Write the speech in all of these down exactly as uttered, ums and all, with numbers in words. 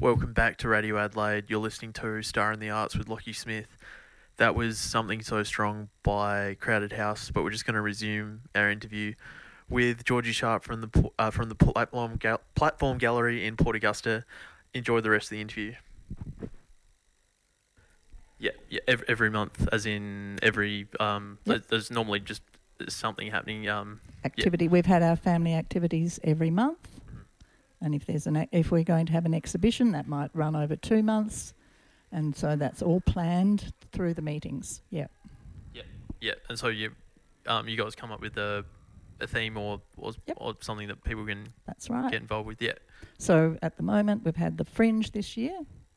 Welcome back to Radio Adelaide. You're listening to Star in the Arts with Lockie Smith. That was Something So Strong by Crowded House, but we're just going to resume our interview with Georgie Sharp from the uh, from the platform, Gal- platform Gallery in Port Augusta. Enjoy the rest of the interview. Yeah, yeah. Every, every month, as in every um, Yep. there's normally just something happening. Um, Activity. yeah. We've had our family activities every month. And if there's an if we're going to have an exhibition, that might run over two months, and so that's all planned through the meetings. Yeah. Yeah, yeah. And so you, um, you guys come up with a, a theme or or, Yep. or something that people can That's right. get involved with. Yeah. So at the moment we've had the Fringe this year,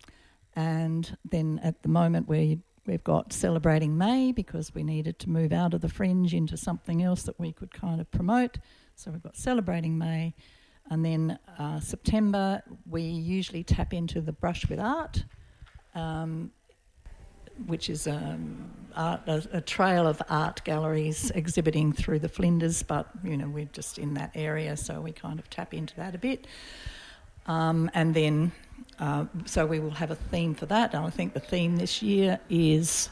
and then at the moment we we've got Celebrating May because we needed to move out of the Fringe into something else that we could kind of promote. So we've got Celebrating May. And then uh, September, we usually tap into the Brush with Art, um, which is um, art, a, a trail of art galleries exhibiting through the Flinders, but, you know, we're just in that area, so we kind of tap into that a bit. Um, and then, uh, so we will have a theme for that. And I think the theme this year is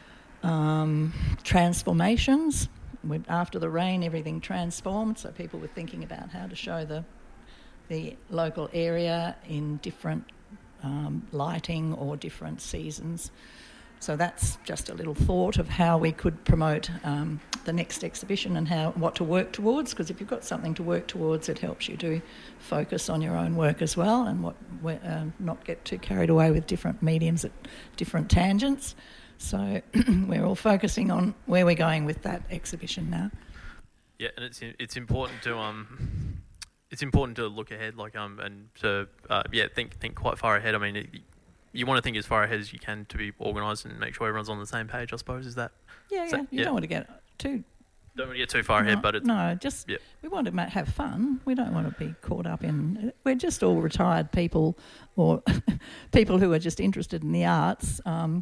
um, transformations. With, after the rain, everything transformed, so people were thinking about how to show the the local area in different um, lighting or different seasons. So that's just a little thought of how we could promote um, the next exhibition and how what to work towards, because if you've got something to work towards, it helps you to focus on your own work as well and what uh, not get too carried away with different mediums at different tangents. So we're all focusing on where we're going with that exhibition now. Yeah, and it's it's important to um, it's important to look ahead, like um, and to uh, yeah, think think quite far ahead. I mean, it, you want to think as far ahead as you can to be organised and make sure everyone's on the same page. I suppose is that. Yeah, is yeah. that, you yeah. don't want to get too. Don't want to get too far no, ahead, but it's no, just yeah. we want to ma- have fun. We don't want to be caught up in. We're just all retired people, or people who are just interested in the arts. Um,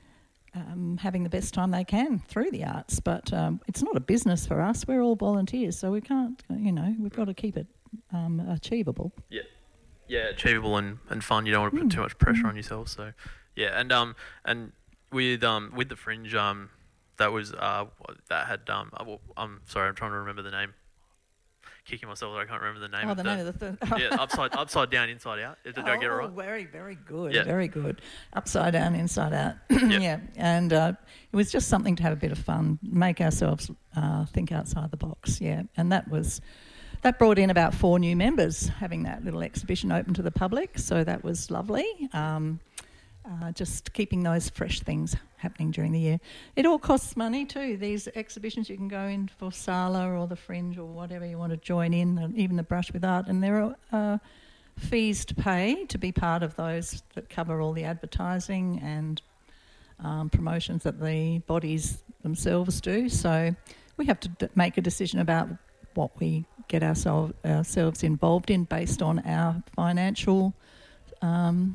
Um, having the best time they can through the arts, but um, it's not a business for us. We're all volunteers, so we can't, you know, we've got to keep it um, achievable. Yeah, yeah, achievable and, and fun. You don't want to put mm. too much pressure mm. on yourself. So, yeah, and um and with um with the Fringe um that was uh that had um uh, well, I'm sorry, I'm trying to remember the name. Kicking myself that I can't remember the name. Oh, of the, the name of the thing. yeah, upside upside down, inside out. Did oh, I get it right? very, very good. Yeah. Very good. Upside down, inside out. Yep. Yeah, and uh, it was just something to have a bit of fun, make ourselves uh, think outside the box. Yeah, and that was that brought in about four new members, having that little exhibition open to the public. So that was lovely. Um, Uh, just keeping those fresh things happening during the year. It all costs money too. These exhibitions you can go in for Sala or the Fringe or whatever you want to join in, and even the Brush with Art, and there are uh, fees to pay to be part of those that cover all the advertising and um, promotions that the bodies themselves do. So we have to d- make a decision about what we get ourselves ourselves involved in based on our financial um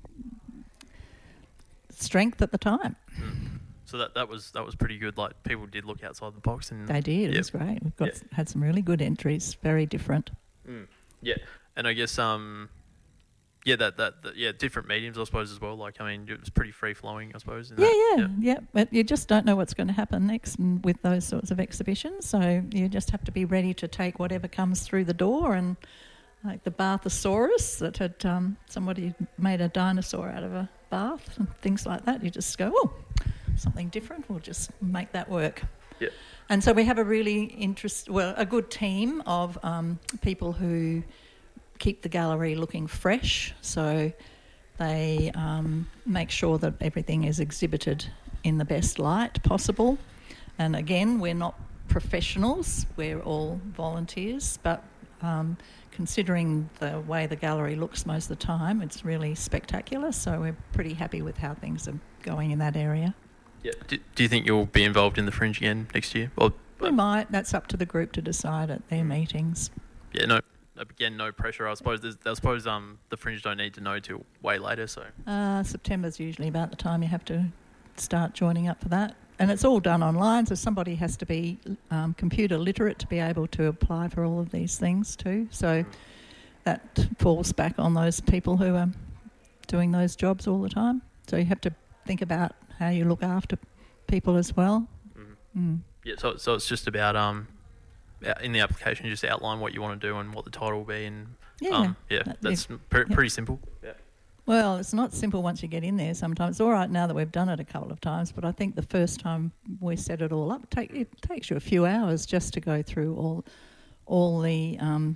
strength at the time. Mm. So that that was that was pretty good. Like people did look outside the box, and they did. It yep. was great. We've got yep. had some really good entries, very different. Mm. Yeah, and I guess um, yeah, that, that that yeah, different mediums, I suppose as well. Like I mean, it was pretty free flowing, I suppose. Yeah, that. yeah, yeah. But you just don't know what's going to happen next with those sorts of exhibitions. So you just have to be ready to take whatever comes through the door. And like the Bathosaurus that had um, somebody made a dinosaur out of a bath and things like that. You just go, oh, something different. We'll just make that work. Yeah. And so we have a really interest, well, a good team of um, people who keep the gallery looking fresh. So they um, make sure that everything is exhibited in the best light possible. And again, we're not professionals. We're all volunteers, but um, considering the way the gallery looks most of the time, it's really spectacular. So we're pretty happy with how things are going in that area. Yeah. Do, do you think you'll be involved in the Fringe again next year? Or, we uh, might. That's up to the group to decide at their meetings. Yeah. No. Again, no pressure. I suppose. There's, I suppose um the Fringe don't need to know till way later. So. Uh, September's usually about the time you have to start joining up for that. And it's all done online, so somebody has to be um, computer literate to be able to apply for all of these things too. So that falls back on those people who are doing those jobs all the time. So you have to think about how you look after people as well. Mm-hmm. Mm. Yeah, so so it's just about um, in the application, just outline what you want to do and what the title will be, and Yeah, um, yeah, that- that's if- pre- yeah. pretty simple. Yeah. Well, it's not simple once you get in there sometimes. It's all right now that we've done it a couple of times, but I think the first time we set it all up, it, take, it takes you a few hours just to go through all all the um,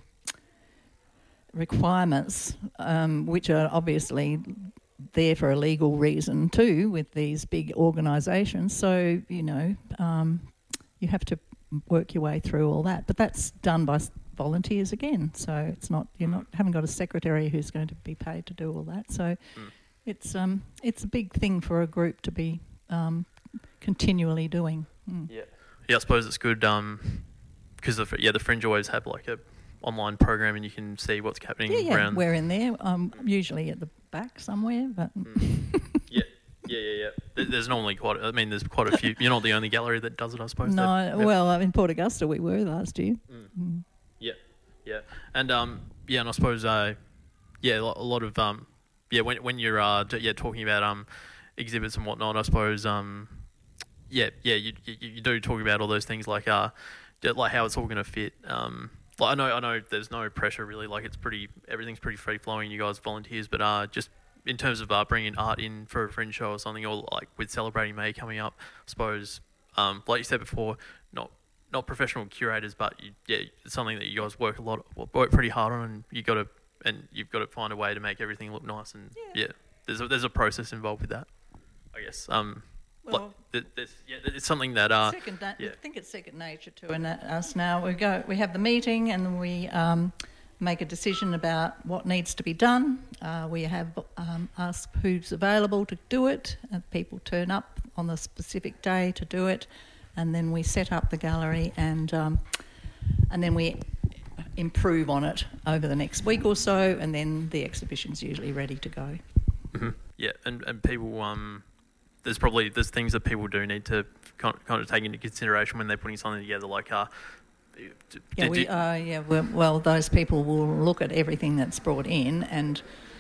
requirements, um, which are obviously there for a legal reason too with these big organisations. So, you know, um, you have to work your way through all that. But that's done by volunteers again, so it's not you're not haven't got a secretary who's going to be paid to do all that. So Mm. it's um it's a big thing for a group to be um, continually doing. Mm. Yeah. Yeah, I suppose it's good because the fr- yeah the Fringe always have like a online program and you can see what's happening Yeah, yeah, around. we're in there. Um, usually at the back somewhere, but Mm. yeah. Yeah, yeah, yeah. There- There's normally quite. I mean, there's quite a few. You're not the only gallery that does it, I suppose. no. that- yeah. Well, in Port Augusta we were last year. Mm. Mm. Yeah, yeah, and um, yeah, and I suppose uh, yeah, a lo- a lot of um, yeah, when when you're uh, t- yeah, talking about um, exhibits and whatnot, I suppose um, yeah, yeah, you you, you do talk about all those things like uh, d- like how it's all going to fit. Um, like I know I know there's no pressure really. Like it's pretty everything's pretty free flowing. You guys volunteers, but uh, just in terms of uh, bringing art in for a Fringe show or something, or like with Celebrating May coming up, I suppose um, like you said before, not. Not professional curators, but you, yeah, it's something that you guys work a lot, work pretty hard on, and you got to, and you've got to find a way to make everything look nice, and Yeah. yeah, there's a, there's a process involved with that, I guess. Um, Well, like, th- there's, yeah, it's something that uh, second na- yeah. I think it's second nature to an- us now. We go, we have the meeting, and we um, make a decision about what needs to be done. Uh, we have um, asked who's available to do it, and people turn up on the specific day to do it, and then we set up the gallery, and um, and then we improve on it over the next week or so, and then the exhibition's usually ready to go. hmm yeah, and and people um, there's probably there's things that people do need to kind of, kind of take into consideration when they're putting something together, like uh. d- Yeah, d- we, d- uh, yeah. Well, well, those people will look at everything that's brought in and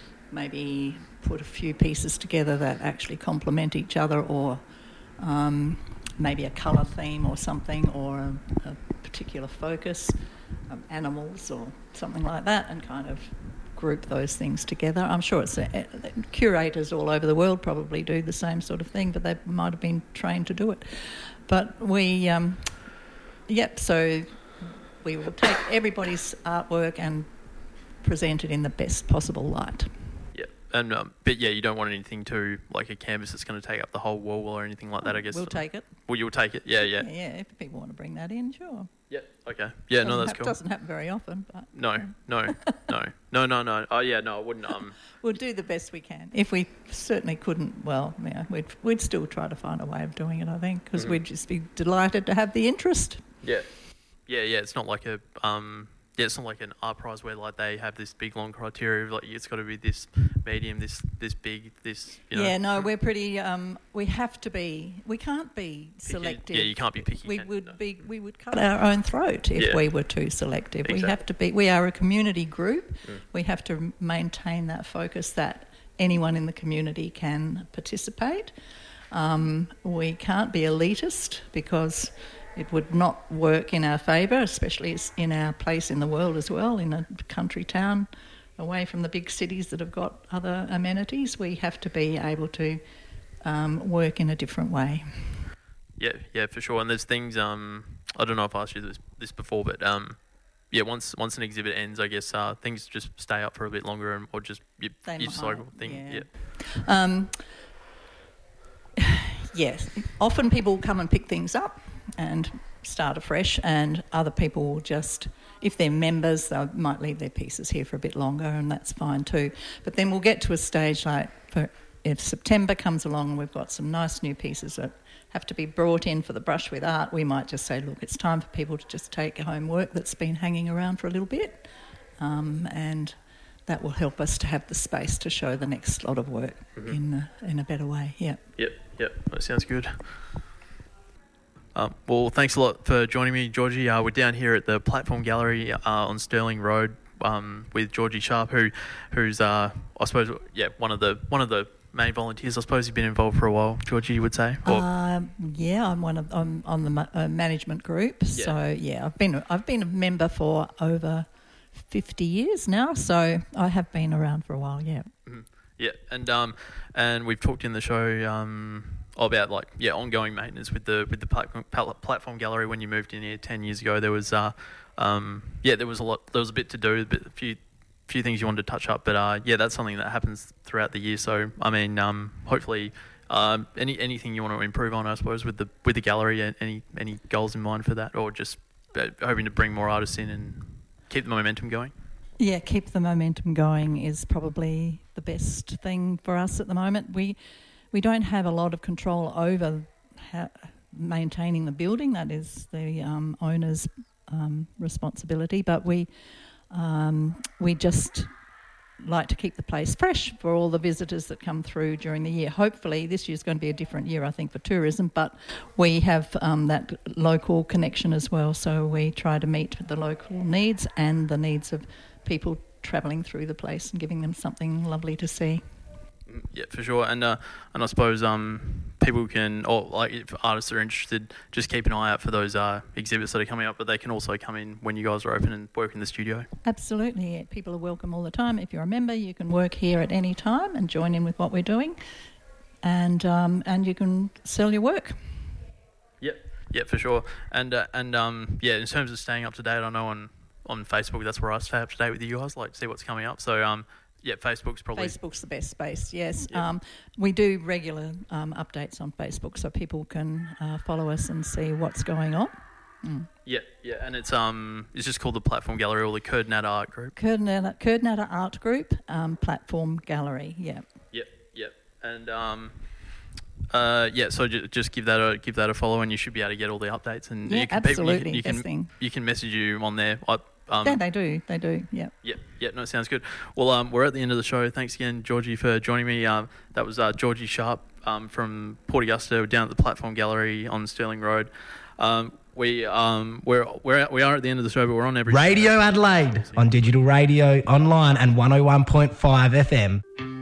maybe put a few pieces together that actually complement each other, or um, maybe a colour theme or something, or a, a particular focus, um, animals or something like that, and kind of group those things together. I'm sure it's a, a, curators all over the world probably do the same sort of thing, but they might have been trained to do it. But we, um, yep. So we will take everybody's artwork and present it in the best possible light. Yeah, and um, but yeah, you don't want anything too like a canvas that's going to take up the whole wall or anything like that. I guess We'll take it. Well, you'll take it. Yeah, yeah, Yeah, yeah, if people want to bring that in, sure. yeah. Okay. Yeah, no, Doesn't that's hap- cool. Doesn't happen very often, but No, no, no, no, no, no. Oh yeah, no, I wouldn't. Um, we'll do the best we can. If we certainly couldn't, well, yeah, we'd we'd still try to find a way of doing it, I think, because Mhm. we'd just be delighted to have the interest. yeah, yeah, yeah. It's not like a um. Yeah, it's not like an art prize where like they have this big long criteria of like it's got to be this medium, this this big, this. You know. Yeah, no, we're pretty. Um, we have to be. We can't be Picky. selective. Yeah, you can't be picky. We can- would no. be. We would cut our own throat if Yeah. we were too selective. We Exactly. have to be. We are a community group. Mm. We have to maintain that focus that anyone in the community can participate. Um, we can't be elitist because it would not work in our favour, especially as in our place in the world as well, in a country town away from the big cities that have got other amenities. We have to be able to um, work in a different way. Yeah, yeah, for sure. And there's things. Um, I don't know if I asked you this, this before, but um, yeah, once once an exhibit ends, I guess uh, things just stay up for a bit longer, and or just you, They you just might, like thing. yeah. Yeah. Um, yes, often people come and pick things up and start afresh, and other people will just, if they're members, they might leave their pieces here for a bit longer, and that's fine too. But then we'll get to a stage like for, if September comes along and we've got some nice new pieces that have to be brought in for the Brush with Art, we might just say, look, it's time for people to just take home work that's been hanging around for a little bit, um, and that will help us to have the space to show the next lot of work Mhm. in a, in a better way. Yeah. Yep, yep, that sounds good. Um, well, thanks a lot for joining me, Georgie. Uh, we're down here at the Platform Gallery uh, on Stirling Road, um, with Georgie Sharp, who who's uh, I suppose yeah one of the one of the main volunteers. I suppose you've been involved for a while, Georgie, you would say? Or... Um, yeah, I'm one of I'm on the ma- uh, management group. Yeah. So yeah, I've been I've been a member for over fifty years now. So I have been around for a while. Yeah. Mm-hmm. Yeah, and um, and we've talked in the show um about like yeah ongoing maintenance with the with the platform, platform gallery. When you moved in here ten years ago, there was uh um yeah there was a lot there was a bit to do, a, bit, a few. few things you wanted to touch up, but uh, yeah, that's something that happens throughout the year. So I mean, um, hopefully, um, any anything you want to improve on, I suppose, with the with the gallery, any any goals in mind for that, or just uh, hoping to bring more artists in and keep the momentum going. Yeah, keep the momentum going is probably the best thing for us at the moment. We we don't have a lot of control over how, maintaining the building. That is the um, owner's um, responsibility, but we. Um, we just like to keep the place fresh for all the visitors that come through during the year. Hopefully this year's going to be a different year, I think, for tourism, but we have um, that local connection as well, so we try to meet the local needs and the needs of people travelling through the place and giving them something lovely to see. Yeah, for sure. And uh, and I suppose um, people can, or like if artists are interested, just keep an eye out for those uh, exhibits that are coming up, but they can also come in when you guys are open and work in the studio. Absolutely. Yeah. People are welcome all the time. If you're a member, you can work here at any time and join in with what we're doing, and um, and you can sell your work. Yep, yeah, for sure. And uh, and um, yeah, in terms of staying up to date, I know on, on Facebook, that's where I stay up to date with you guys, like see what's coming up. So um. Yeah, Facebook's probably... Facebook's the best space, yes. Yep. Um, we do regular um, updates on Facebook so people can uh, follow us and see what's going on. Mm. Yeah, yeah, and it's um it's just called the Platform Gallery or the Curdnatter Art Group. Curdnatter, Curdnatter Art Group, um, Platform Gallery, yeah. Yep, yep. And um uh yeah, so ju- just give that a give that a follow and you should be able to get all the updates and yeah, you can absolutely, you can, you can, you can message you on there. I, Um, yeah, they do. They do. Yeah. Yeah. Yeah. No, sounds good. Well, um, we're at the end of the show. Thanks again, Georgie, for joining me. Um, that was uh, Georgie Sharp um, from Port Augusta, down at the Platform Gallery on Stirling Road. Um, we um, we're we're we are at the end of the show, but we're on every Radio show. Adelaide on digital radio, online, and one oh one point five F M.